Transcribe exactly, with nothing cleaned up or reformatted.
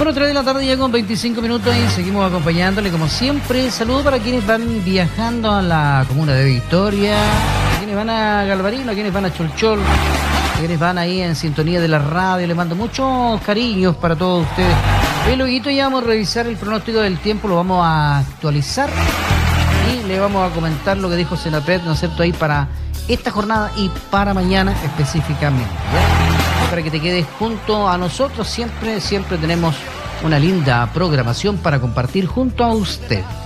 Bueno, tres de la tarde ya con veinticinco minutos y seguimos acompañándole como siempre. Saludos para quienes van viajando a la comuna de Victoria, a quienes van a Galvarino, a quienes van a Cholchol, a quienes van ahí en sintonía de la radio. Les mando muchos cariños para todos ustedes. Hoy luego ya vamos a revisar el pronóstico del tiempo, lo vamos a actualizar y le vamos a comentar lo que dijo Senapred, ¿no es cierto?, ahí para esta jornada y para mañana específicamente, ¿ya? Para que te quedes junto a nosotros, siempre, siempre tenemos una linda programación para compartir junto a usted.